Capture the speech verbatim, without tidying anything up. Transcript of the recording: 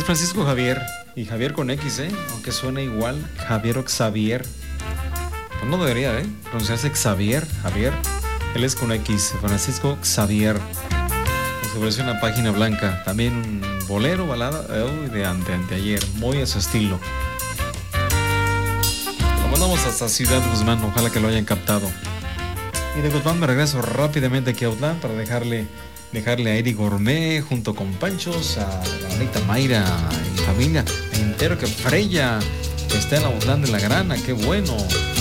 Francisco Javier. Y Javier con X, ¿eh? Aunque suene igual, Javier o Xavier. Pues no debería, ¿eh? Pronunciarse Xavier, Javier. Él es con X, Francisco Xavier. Se ofreció una página blanca. También un bolero, balada eh, de ante, anteayer. Muy a su estilo. Lo mandamos hasta Ciudad Guzmán. Ojalá que lo hayan captado. Y de Guzmán me regreso rápidamente aquí a Autlán para dejarle, dejarle a Eric Gourmet junto con Panchos, a la bonita Mayra y familia. Me entero que Freya está en Autlán de la Grana. ¡Qué bueno!